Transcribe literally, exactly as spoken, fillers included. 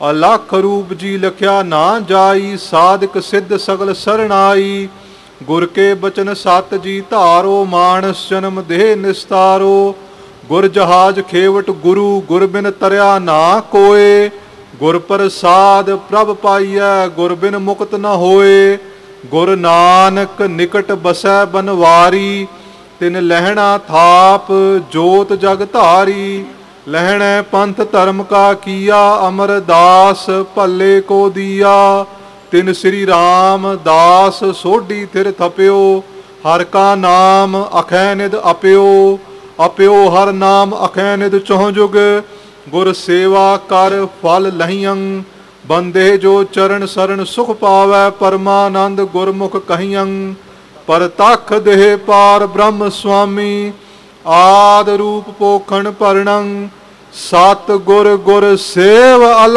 अलख रूप जी लख्या ना जाई, साधक सिद्ध सगल सरनाई। गुर के बचन सत जी धारो, मानस जन्म देह निस्तारो। गुर जहाज खेवट गुरु, गुर बिन तरया ना कोय। गुर प्रसाद प्रभ पाइय, गुर बिन मुक्त न होए। गुर नानक निकट बसै बनवारी, तिन लहना थाप जोत जग धारी। लहण पंथ धर्म का किया, अमरदास भले को दिया। तिन श्री राम दास सोढ़ी थिर थप्यो, हर का नाम अखै निध अप्यो। अप्यो हर नाम अखै निध चौं जुग, गुर सेवा कर फल लहियं। बंदे जो चरण शरण सुख पावै, परमानंद गुरमुख कहियं। परतख देह पार ब्रह्म स्वामी, आद रूप पोखण भरणं। सत गुर गुर सेव अल